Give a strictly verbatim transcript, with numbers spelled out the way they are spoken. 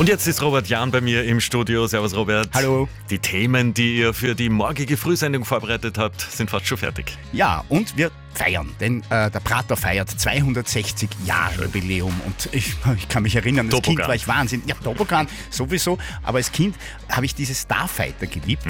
Und jetzt ist Robert Jahn bei mir im Studio. Servus Robert. Hallo. Die Themen, die ihr für die morgige Frühsendung vorbereitet habt, sind fast schon fertig. Ja, und wir feiern, denn äh, der Prater feiert zweihundertsechzig Jahre Jubiläum und ich, ich kann mich erinnern, als Toboggan. Kind war ich Wahnsinn. Ja, Toboggan sowieso, aber als Kind habe ich diese Starfighter geliebt